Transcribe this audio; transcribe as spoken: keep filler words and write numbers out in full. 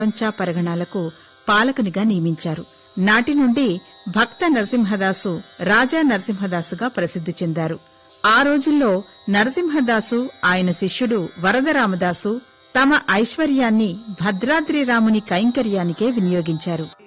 కొంచా పరగణాలకు పాలకునిగా నియమించారు. నాటి నుండి భక్త నరసింహదాసు రాజా నరసింహదాసుగా ప్రసిద్ది చెందారు. ఆ రోజుల్లో నరసింహదాసు, ఆయన శిష్యుడు వరదరామదాసు తమ ఐశ్వర్యాన్ని భద్రాద్రి రాముని కైంకర్యానికే వినియోగించారు.